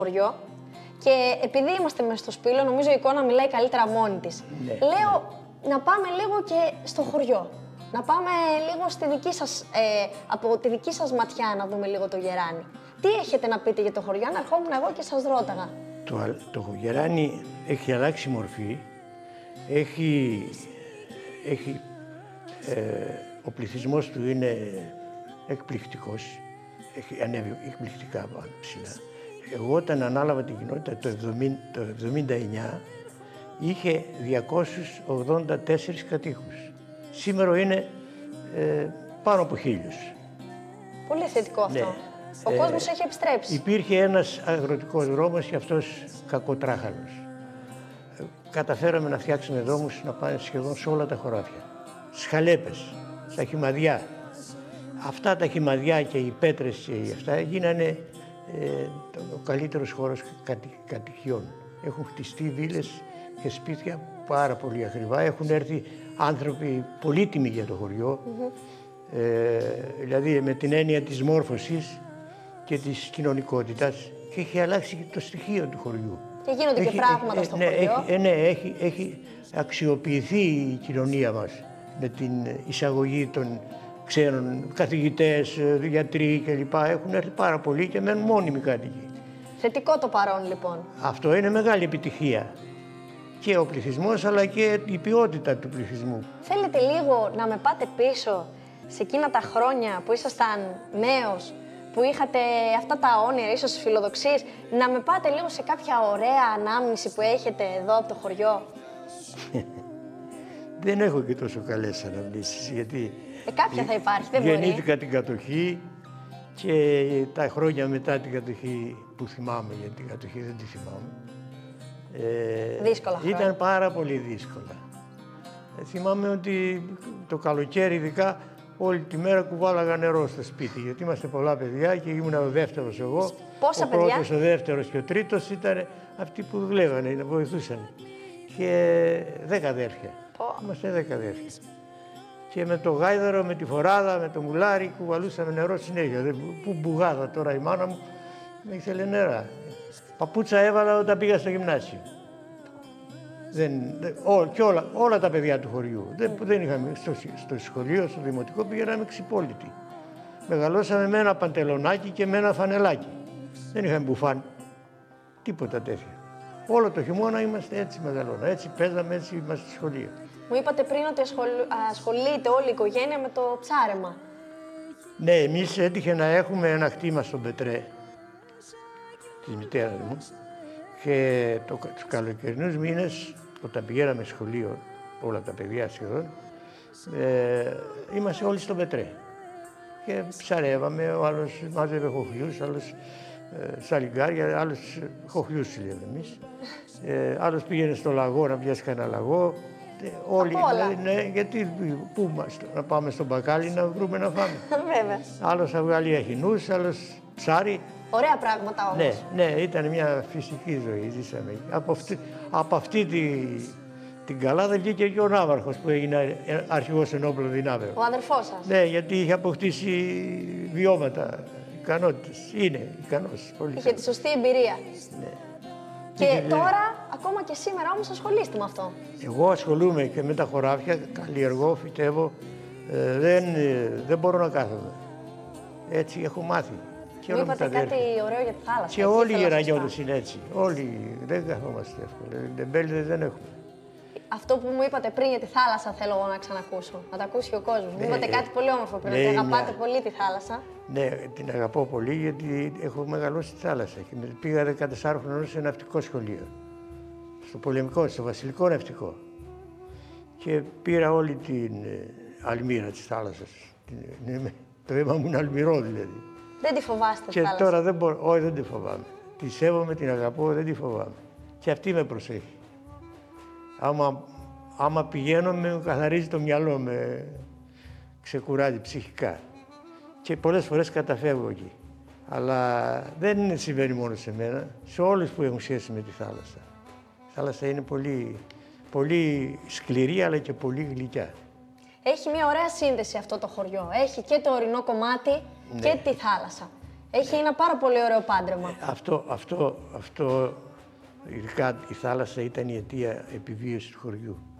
χωριό και επειδή είμαστε μες στο Σπήλο, νομίζω η εικόνα μιλάει καλύτερα μόνη της. Ναι. Λέω να πάμε λίγο και στο χωριό. Να πάμε λίγο στη δική σας, από τη δική σας ματιά να δούμε λίγο το Γεράνι. Τι έχετε να πείτε για το χωριό, αν ερχόμουν εγώ και σας ρώταγα. Το Γεράνι έχει αλλάξει μορφή, ο πληθυσμός του είναι εκπληκτικός, έχει ανέβει εκπληκτικά πάνω ψηλά. Εγώ όταν ανάλαβα την κοινότητα το 1979 είχε 284 κατοίκους. Σήμερα είναι πάνω από 1.000. Πολύ θετικό αυτό. Ναι. Ο κόσμος έχει επιστρέψει. Υπήρχε ένας αγροτικός δρόμος και αυτός κακοτράχαλος. Καταφέραμε να φτιάξουμε δρόμους να πάνε σχεδόν σε όλα τα χωράφια. Σχαλέπες, στα χυμαδιά. Αυτά τα χυμαδιά και οι πέτρες και αυτά γίνανε ο καλύτερος χώρος κατοικιών. Έχουν χτιστεί βίλες και σπίτια πάρα πολύ ακριβά. Έχουν έρθει άνθρωποι πολύτιμοι για το χωριό. Δηλαδή με την έννοια της μόρφωσης και της κοινωνικότητας και έχει αλλάξει και το στοιχείο του χωριού. Και γίνονται και πράγματα στο χωριό. Έχει αξιοποιηθεί η κοινωνία μας με την εισαγωγή των ξένων καθηγητές, γιατροί κλπ. Έχουν έρθει πάρα πολλοί και μένουν μόνιμοι κάτοικοι. Θετικό το παρόν λοιπόν. Αυτό είναι μεγάλη επιτυχία. Και ο πληθυσμός αλλά και η ποιότητα του πληθυσμού. Θέλετε λίγο να με πάτε πίσω σε εκείνα τα χρόνια που ήσασταν νέος, που είχατε αυτά τα όνειρα, ίσως φιλοδοξίες, να με πάτε λίγο σε κάποια ωραία ανάμνηση που έχετε εδώ από το χωριό. Δεν έχω και τόσο καλές αναμνήσεις, γιατί κάποια θα υπάρχει, δεν μπορεί. Γεννήθηκα την κατοχή και τα χρόνια μετά την κατοχή που θυμάμαι, γιατί την κατοχή δεν τη θυμάμαι. Δύσκολα χρόνια. Ήταν πάρα πολύ δύσκολα. Θυμάμαι ότι το καλοκαίρι ειδικά όλη τη μέρα κουβάλαγα νερό στο σπίτι, γιατί είμαστε πολλά παιδιά και ήμουν ο δεύτερος εγώ. Πόσα ο παιδιά? Πρώτος, ο δεύτερος και ο τρίτος ήταν αυτοί που δουλεύανε, να βοηθούσαν. Και 10 αδέρφια. Είμαστε 10 αδέρφια. Και με το γάιδαρο, με τη φοράδα, με το μουλάρι κουβαλούσαμε νερό συνέχεια. Πού μπουγάδα τώρα η μάνα μου, με ήθελε νερά. Παπούτσα έβαλα όταν πήγα στο γυμνάσιο. Και όλα τα παιδιά του χωριού. Δεν είχαμε στο σχολείο, στο δημοτικό, πηγαίναμε ξυπόλυτοι. Μεγαλώσαμε με ένα παντελονάκι και με ένα φανελάκι. Δεν είχαμε μπουφάν, τίποτα τέτοια. Όλο το χειμώνα είμαστε έτσι μεγαλώνα, έτσι παίζαμε, έτσι είμαστε στο σχολείο. Μου είπατε πριν ότι ασχολείται όλη η οικογένεια με το ψάρεμα. Ναι, εμείς έτυχε να έχουμε ένα χτήμα στον Πετρέ, της μητέρας μου, και τους καλοκαιρινούς μήνες, όταν πηγαίναμε σχολείο, όλα τα παιδιά σχεδόν, είμαστε όλοι στον Πετρέ. Και ψαρεύαμε, ο άλλος μάζευε χοχλιούς, άλλος σαλιγκάρια, άλλος χοχλιούς λέμε εμείς. Άλλος πήγαινε στο λαγό να πιάσει κανένα λαγό. Όλοι, ναι, γιατί πού να πάμε στον μπακάλι να βρούμε να φάμε. Βέβαια. Άλλος θα βγάλει αχινούς, άλλος ψάρι. Ωραία πράγματα όμως. Ναι, ήταν μια φυσική ζωή, ζήσαμε. Από αυτή την καλάδα βγήκε και ο Ναύαρχος που έγινε αρχηγός ενόπλων δυνάμεων. Ο αδερφός σας. Ναι, γιατί είχε αποκτήσει βιώματα, ικανότητες. Είναι ικανός. Πολύ είχε τη σωστή εμπειρία. Ναι. Και τώρα, ακόμα και σήμερα όμως ασχολείστε με αυτό. Εγώ ασχολούμαι και με τα χωράφια, καλλιεργώ, φυτεύω. Δεν μπορώ να κάθομαι. Έτσι έχω μάθει. Μου είπατε κάτι ωραίο για τη θάλασσα. Και όλοι οι Ρανιώτες είναι έτσι. Όλοι δεν καθόμαστε εύκολα. Τεμπέληδες δεν έχουμε. Αυτό που μου είπατε πριν για τη θάλασσα θέλω εγώ να ξανακούσω. Να τα ακούσει ο κόσμος. Μου είπατε κάτι πολύ όμορφο πριν, ότι αγαπάτε πολύ τη θάλασσα. Ναι, την αγαπώ πολύ γιατί έχω μεγαλώσει στη θάλασσα. Και πήγα 14 χρονών σε ναυτικό σχολείο. Στο πολεμικό, στο βασιλικό ναυτικό. Και πήρα όλη την αλμύρα της θάλασσας. Το αίμα μου είναι αλμυρό δηλαδή. Δεν τη φοβάστε τη θάλασσα? Και τώρα δεν μπορώ, όχι δεν τη φοβάμαι. Τη σέβομαι, την αγαπώ, δεν τη φοβάμαι. Και αυτή με προσέχει. Άμα πηγαίνω με καθαρίζει το μυαλό, με ξεκουράζει ψυχικά. Και πολλές φορές καταφεύγω εκεί. Αλλά δεν συμβαίνει μόνο σε μένα, σε όλους που έχουν σχέση με τη θάλασσα. Η θάλασσα είναι πολύ, πολύ σκληρή αλλά και πολύ γλυκιά. Έχει μια ωραία σύνδεση αυτό το χωριό. Έχει και το ορεινό κομμάτι και τη θάλασσα. Έχει ένα πάρα πολύ ωραίο πάντρεμα. Αυτό, ειδικά η θάλασσα ήταν η αιτία επιβίωσης του χωριού.